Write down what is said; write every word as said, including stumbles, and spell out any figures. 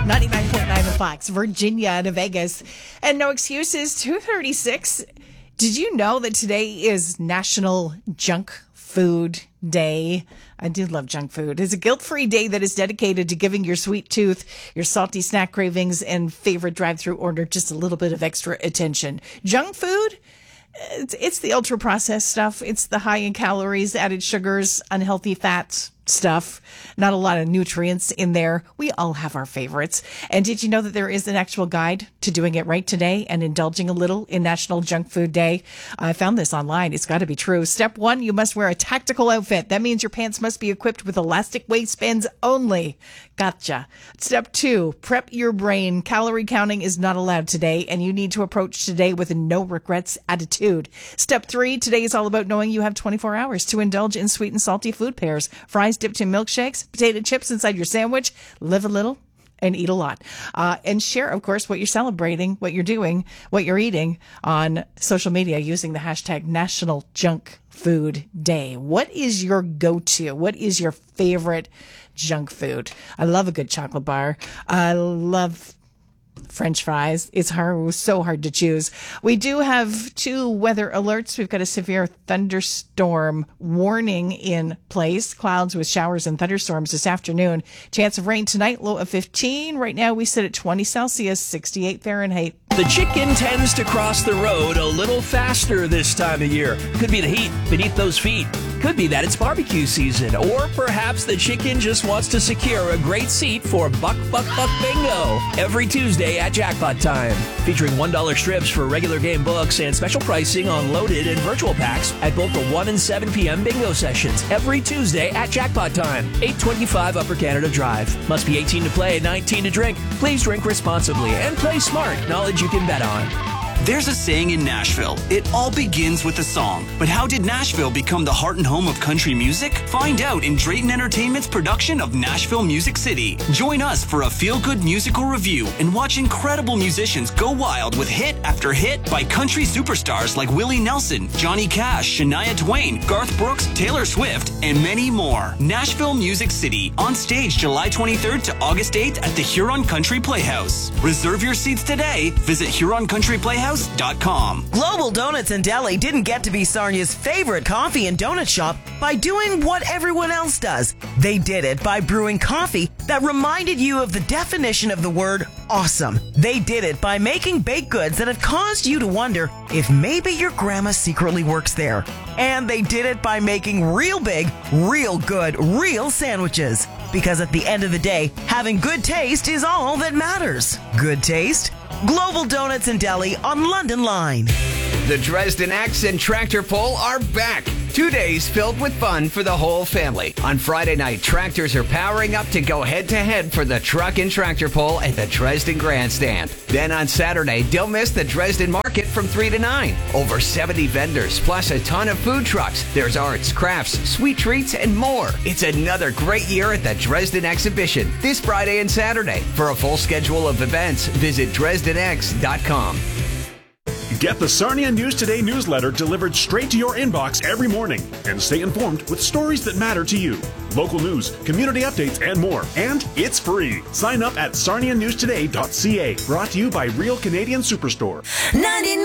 ninety-nine point nine The Fox, Virginia and Vegas. And no excuses, two thirty-six. Did you know that today is National Junk Food Day? I do love junk food. It's a guilt-free day that is dedicated to giving your sweet tooth, your salty snack cravings, and favorite drive-thru order just a little bit of extra attention. Junk food? It's, it's the ultra-processed stuff. It's the high in calories, added sugars, unhealthy fats stuff. Not a lot of nutrients in there. We all have our favorites. And did you know that there is an actual guide to doing it right today and indulging a little in National Junk Food Day? I found this online. It's got to be true. Step one, you must wear a tactical outfit. That means your pants must be equipped with elastic waistbands only. Gotcha. Step two, prep your brain. Calorie counting is not allowed today, and you need to approach today with a no regrets attitude. Step three, today is all about knowing you have twenty-four hours to indulge in sweet and salty food pairs. Fries dipped in milkshakes, potato chips inside your sandwich. Live a little and eat a lot. Uh, and share, of course, what you're celebrating, what you're doing, what you're eating on social media using the hashtag National Junk Food Day. What is your go-to? What is your favorite junk food? I love a good chocolate bar. I love French fries. It's hard, so hard to choose. We do have two weather alerts. We've got a severe thunderstorm warning in place. Clouds with showers and thunderstorms this afternoon. Chance of rain tonight, low of fifteen. Right now we sit at twenty Celsius, sixty-eight Fahrenheit. The chicken tends to cross the road a little faster this time of year. Could be the heat beneath those feet. Could be that it's barbecue season. Or perhaps the chicken just wants to secure a great seat for Buck Buck Buck Bingo every Tuesday at Jackpot Time. Featuring one dollar strips for regular game books and special pricing on loaded and virtual packs at both the one and seven p.m. bingo sessions every Tuesday at Jackpot Time. eight twenty-five Upper Canada Drive. Must be eighteen to play, nineteen to drink. Please drink responsibly and play smart. Knowledge you can bet on. There's a saying in Nashville, it all begins with a song. But how did Nashville become the heart and home of country music? Find out in Drayton Entertainment's production of Nashville Music City. Join us for a feel-good musical review and watch incredible musicians go wild with hit after hit by country superstars like Willie Nelson, Johnny Cash, Shania Twain, Garth Brooks, Taylor Swift, and many more. Nashville Music City, on stage July twenty-third to August eighth at the Huron Country Playhouse. Reserve your seats today. Visit Huron Country Playhouse dot com. Global Donuts and Deli didn't get to be Sarnia's favorite coffee and donut shop by doing what everyone else does. They did it by brewing coffee that reminded you of the definition of the word awesome. They did it by making baked goods that have caused you to wonder if maybe your grandma secretly works there. And they did it by making real big, real good, real sandwiches. Because at the end of the day, having good taste is all that matters. Good taste? Global Donuts and Deli on London Line. The Dresden X and Tractor Pull are back. Two days filled with fun for the whole family. On Friday night, tractors are powering up to go head-to-head for the Truck and Tractor Pull at the Dresden Grandstand. Then on Saturday, don't miss the Dresden Market from three to nine. Over seventy vendors, plus a ton of food trucks. There's arts, crafts, sweet treats, and more. It's another great year at the Dresden Exhibition this Friday and Saturday. For a full schedule of events, visit Dresden X dot com. Get the Sarnia News Today newsletter delivered straight to your inbox every morning and stay informed with stories that matter to you. Local news, community updates, and more. And it's free. Sign up at sarnia news today dot c a. Brought to you by Real Canadian Superstore. ninety-nine